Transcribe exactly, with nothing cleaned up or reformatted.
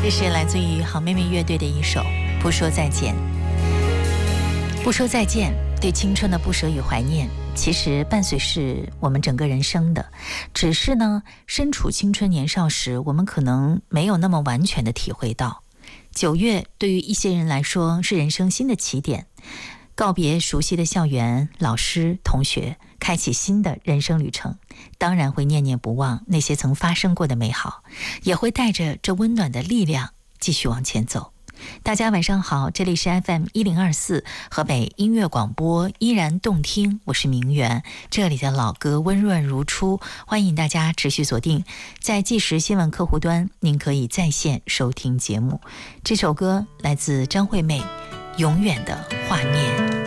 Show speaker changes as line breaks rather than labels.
这是来自于好妹妹乐队的一首《不说再见》。不说再见，对青春的不舍与怀念，其实伴随是我们整个人生的。只是呢，身处青春年少时，我们可能没有那么完全的体会到。九月对于一些人来说是人生新的起点，告别熟悉的校园、老师、同学，开启新的人生旅程。当然会念念不忘那些曾发生过的美好，也会带着这温暖的力量继续往前走。大家晚上好，这里是 F M 一零二四河北音乐广播，依然动听，我是明媛，这里的老歌温润如初，欢迎大家持续锁定在即时新闻客户端，您可以在线收听节目。这首歌来自张惠妹，永远的画面。